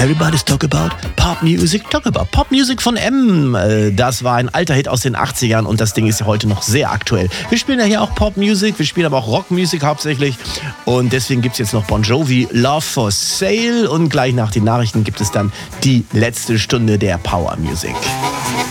Everybody's talk about Pop Music, talk about Pop Music von M. Das war ein alter Hit aus den 80ern und das Ding ist ja heute noch sehr aktuell. Wir spielen ja hier auch Pop Music, wir spielen aber auch Rock Music hauptsächlich und deswegen gibt es jetzt noch Bon Jovi, Love for Sale und gleich nach den Nachrichten gibt es dann die letzte Stunde der Power Music.